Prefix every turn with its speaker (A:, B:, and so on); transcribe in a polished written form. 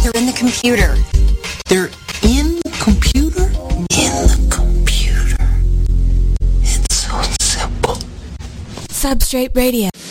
A: They're in the computer.
B: They're in the computer? In the computer. It's so simple.
C: Substrate Radio.